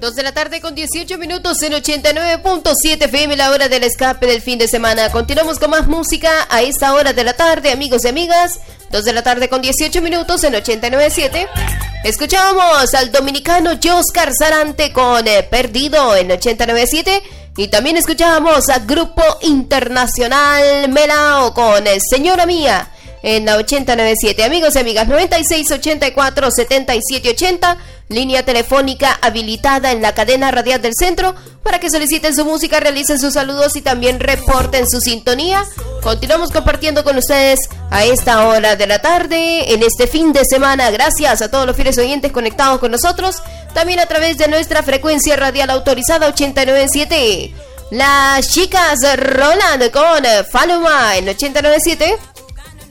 2 de la tarde con 18 minutos en 89.7 FM, la hora del escape del fin de semana. Continuamos con más música a esta hora de la tarde, amigos y amigas. 2 de la tarde con 18 minutos en 89.7. Escuchábamos al dominicano Joscar Sarante con Perdido en 89.7. Y también escuchábamos al Grupo Internacional Melao con Señora Mía en la 89.7. Amigos y amigas, 9684-7780, línea telefónica habilitada en la cadena radial del centro para que soliciten su música, realicen sus saludos y también reporten su sintonía. Continuamos compartiendo con ustedes a esta hora de la tarde, en este fin de semana. Gracias a todos los fieles oyentes conectados con nosotros, también a través de nuestra frecuencia radial autorizada 89.7. Las chicas Roland con Faluma en 89.7.